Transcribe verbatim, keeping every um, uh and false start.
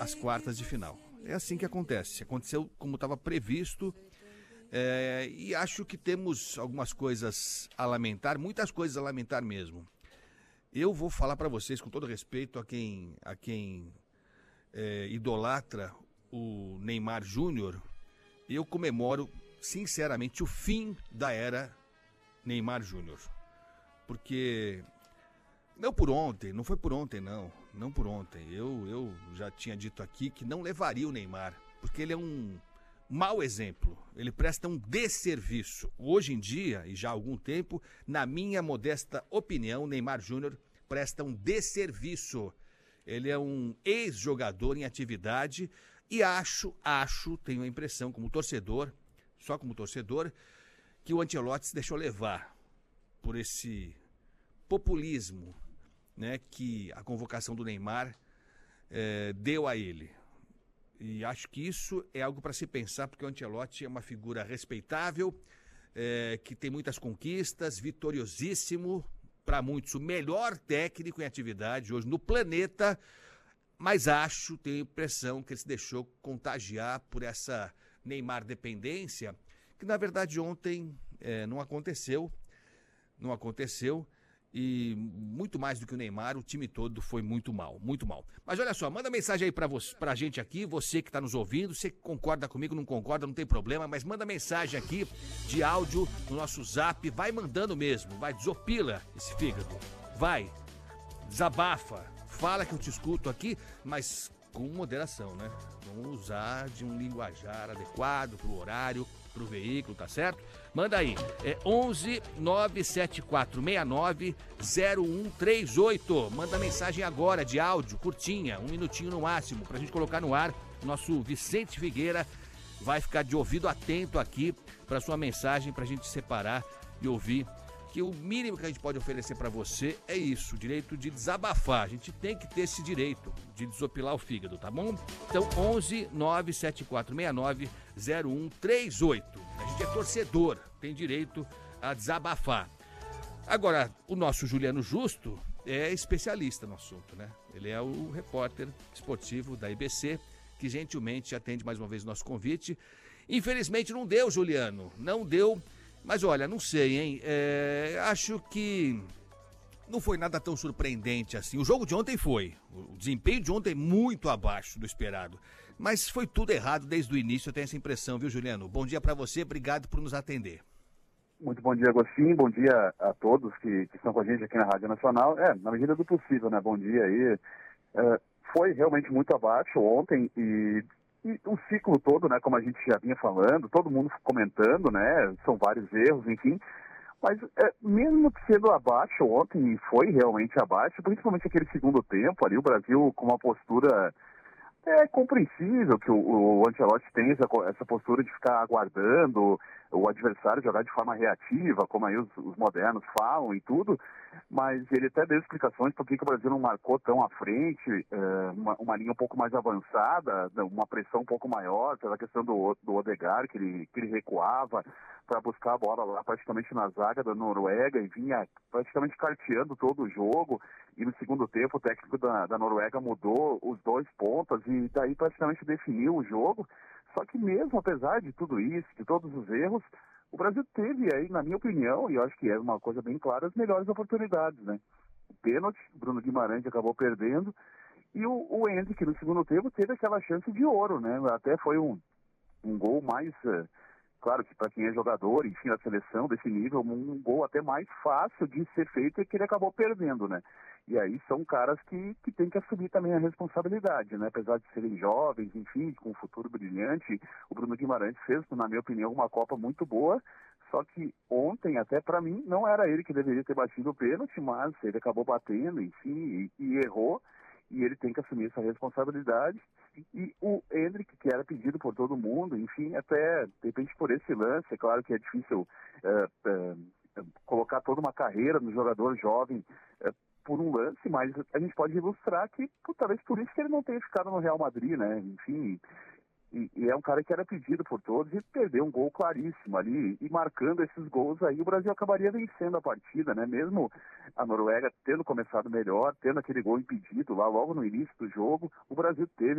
às quartas de final. É assim que acontece. Aconteceu como estava previsto. É, e acho que temos algumas coisas a lamentar, muitas coisas a lamentar mesmo. Eu vou falar para vocês, com todo respeito a quem, a quem é, idolatra o Neymar Júnior, eu comemoro, sinceramente, o fim da era Neymar Júnior. Porque, não por ontem, não foi por ontem não, não por ontem. Eu, eu já tinha dito aqui que não levaria o Neymar, porque ele é um mau exemplo, ele presta um desserviço. Hoje em dia, e já há algum tempo, na minha modesta opinião, Neymar Júnior presta um desserviço. Ele é um ex-jogador em atividade e acho, acho, tenho a impressão como torcedor, só como torcedor, que o Ancelotti se deixou levar por esse populismo, né, que a convocação do Neymar eh, deu a ele. E acho que isso é algo para se pensar, porque o Ancelotti é uma figura respeitável, é, que tem muitas conquistas, vitoriosíssimo, para muitos o melhor técnico em atividade hoje no planeta, mas acho, tenho a impressão que ele se deixou contagiar por essa Neymar dependência, que na verdade ontem é, não aconteceu, não aconteceu. E muito mais do que o Neymar, o time todo foi muito mal, muito mal. Mas olha só, manda mensagem aí pra, você, pra gente aqui, você que tá nos ouvindo, você que concorda comigo, não concorda, não tem problema, mas manda mensagem aqui de áudio no nosso zap, vai mandando mesmo, vai, desopila esse fígado, vai, desabafa, fala que eu te escuto aqui, mas com moderação, né? Vamos usar de um linguajar adequado pro horário, pro veículo, tá certo? Manda aí, é onze nove sete quatro seis nove zero um três oito. Manda mensagem agora de áudio, curtinha, um minutinho no máximo, pra gente colocar no ar. Nosso Vicente Figueira vai ficar de ouvido atento aqui pra sua mensagem, pra gente separar e ouvir. Que o mínimo que a gente pode oferecer para você é isso, o direito de desabafar. A gente tem que ter esse direito de desopilar o fígado, tá bom? Então, onze nove sete quatro seis nove zero um três oito. A gente é torcedor, tem direito a desabafar. Agora, o nosso Juliano Justo é especialista no assunto, né? Ele é o repórter esportivo da I B C, que gentilmente atende mais uma vez o nosso convite. Infelizmente não deu, Juliano, não deu. Mas olha, não sei, hein? É, acho que não foi nada tão surpreendente assim. O jogo de ontem foi. O desempenho de ontem muito abaixo do esperado. Mas foi tudo errado desde o início, eu tenho essa impressão, viu, Juliano? Bom dia pra você, obrigado por nos atender. Muito bom dia, Agostinho. Bom dia a todos que, que estão com a gente aqui na Rádio Nacional. É, na medida do possível, né? Bom dia aí. É, foi realmente muito abaixo ontem e... E o ciclo todo, né, como a gente já vinha falando, todo mundo comentando, né, são vários erros, enfim, mas é, mesmo sendo abaixo ontem, e foi realmente abaixo, principalmente aquele segundo tempo ali, o Brasil com uma postura é compreensível, que o, o Ancelotti tem essa, essa postura de ficar aguardando o adversário jogar de forma reativa, como aí os, os modernos falam e tudo, mas ele até deu explicações por que o Brasil não marcou tão à frente, é, uma, uma linha um pouco mais avançada, uma pressão um pouco maior, pela questão do, do Odegaard, que ele, que ele recuava para buscar a bola lá praticamente na zaga da Noruega e vinha praticamente carteando todo o jogo, e no segundo tempo o técnico da, da Noruega mudou os dois pontas e daí praticamente definiu o jogo. Só que mesmo apesar de tudo isso, de todos os erros, o Brasil teve aí, na minha opinião, e eu acho que é uma coisa bem clara, as melhores oportunidades, né? O pênalti, Bruno Guimarães acabou perdendo, e o, o Endrick no segundo tempo teve aquela chance de ouro, né? Até foi um, um gol mais, uh, claro que para quem é jogador, enfim, da seleção desse nível, um gol até mais fácil de ser feito e que ele acabou perdendo, né? E aí são caras que, que têm que assumir também a responsabilidade, né? Apesar de serem jovens, enfim, com um futuro brilhante, o Bruno Guimarães fez, na minha opinião, uma Copa muito boa, só que ontem, até para mim, não era ele que deveria ter batido o pênalti, mas ele acabou batendo, enfim, e, e errou, e ele tem que assumir essa responsabilidade. E o Endrick, que era pedido por todo mundo, enfim, até, de repente, por esse lance, é claro que é difícil uh, uh, colocar toda uma carreira no jogador jovem uh, por um lance, mas a gente pode ilustrar que, por, talvez por isso que ele não tenha ficado no Real Madrid, né? Enfim, e, e é um cara que era pedido por todos e perdeu um gol claríssimo ali, e marcando esses gols aí, o Brasil acabaria vencendo a partida, né? Mesmo a Noruega tendo começado melhor, tendo aquele gol impedido lá logo no início do jogo, o Brasil teve